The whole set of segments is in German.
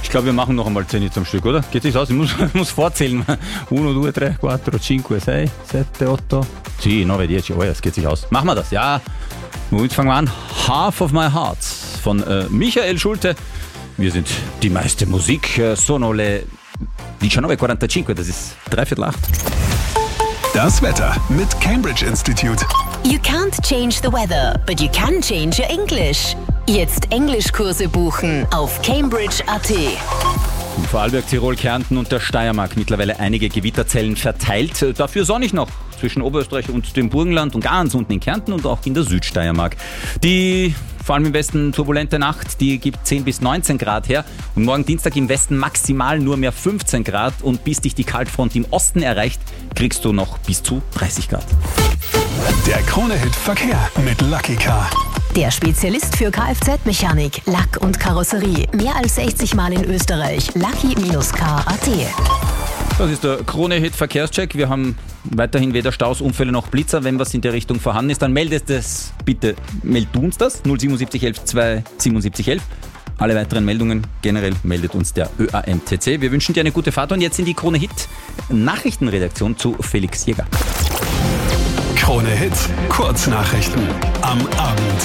Ich glaube, wir machen noch einmal 10 am Stück, oder? Geht sich's aus? Ich muss vorzählen. 1, 2, 3, 4, 5, 6, 7, 8, 10, 9, 10. Oh ja, es geht sich aus. Machen wir das, ja. Und jetzt fangen wir an. Half of My Heart von Michael Schulte. Wir sind die meiste Musik. Sono le 19:45, das ist 7:45. Das Wetter mit Cambridge Institute. You can't change the weather, but you can change your English. Jetzt Englischkurse buchen auf Cambridge.at. In Vorarlberg, Tirol, Kärnten und der Steiermark mittlerweile einige Gewitterzellen verteilt. Dafür sonnig noch zwischen Oberösterreich und dem Burgenland und ganz unten in Kärnten und auch in der Südsteiermark. Die vor allem im Westen turbulente Nacht, die gibt 10 bis 19 Grad her. Und morgen Dienstag im Westen maximal nur mehr 15 Grad. Und bis dich die Kaltfront im Osten erreicht, kriegst du noch bis zu 30 Grad. Der Krone-Hit Verkehr mit Lucky Car. Der Spezialist für Kfz-Mechanik, Lack und Karosserie. Mehr als 60 Mal in Österreich. Lucky-car.at. Das ist der Krone-Hit Verkehrscheck. Wir haben weiterhin weder Staus, Unfälle noch Blitzer. Wenn was in der Richtung vorhanden ist, dann meldet es bitte, meldet uns das. 077 11 2 77 11. Alle weiteren Meldungen generell meldet uns der ÖAMTC. Wir wünschen dir eine gute Fahrt und jetzt in die Krone-Hit Nachrichtenredaktion zu Felix Jäger. Krone-Hit Kurznachrichten am Abend.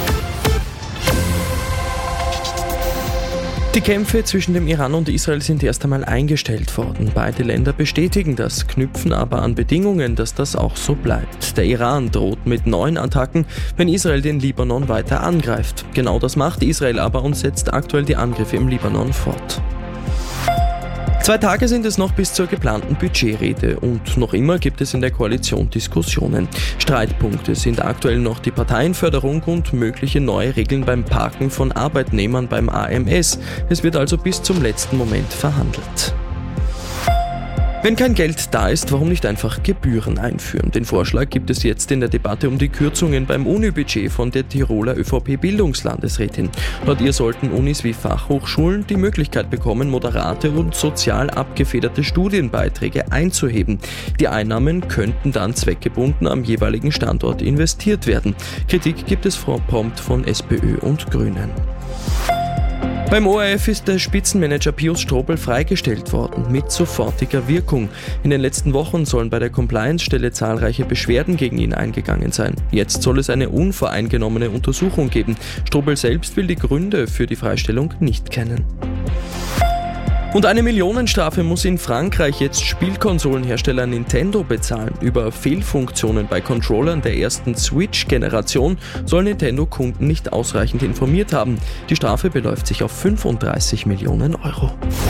Die Kämpfe zwischen dem Iran und Israel sind erst einmal eingestellt worden. Beide Länder bestätigen das, knüpfen aber an Bedingungen, dass das auch so bleibt. Der Iran droht mit neuen Attacken, wenn Israel den Libanon weiter angreift. Genau das macht Israel aber und setzt aktuell die Angriffe im Libanon fort. 2 Tage sind es noch bis zur geplanten Budgetrede und noch immer gibt es in der Koalition Diskussionen. Streitpunkte sind aktuell noch die Parteienförderung und mögliche neue Regeln beim Parken von Arbeitnehmern beim AMS. Es wird also bis zum letzten Moment verhandelt. Wenn kein Geld da ist, warum nicht einfach Gebühren einführen? Den Vorschlag gibt es jetzt in der Debatte um die Kürzungen beim Uni-Budget von der Tiroler ÖVP-Bildungslandesrätin. Laut ihr sollten Unis wie Fachhochschulen die Möglichkeit bekommen, moderate und sozial abgefederte Studienbeiträge einzuheben. Die Einnahmen könnten dann zweckgebunden am jeweiligen Standort investiert werden. Kritik gibt es prompt von SPÖ und Grünen. Beim ORF ist der Spitzenmanager Pius Strobel freigestellt worden, mit sofortiger Wirkung. In den letzten Wochen sollen bei der Compliance-Stelle zahlreiche Beschwerden gegen ihn eingegangen sein. Jetzt soll es eine unvoreingenommene Untersuchung geben. Strobel selbst will die Gründe für die Freistellung nicht kennen. Und eine Millionenstrafe muss in Frankreich jetzt Spielkonsolenhersteller Nintendo bezahlen. Über Fehlfunktionen bei Controllern der ersten Switch-Generation soll Nintendo Kunden nicht ausreichend informiert haben. Die Strafe beläuft sich auf 35 Millionen Euro.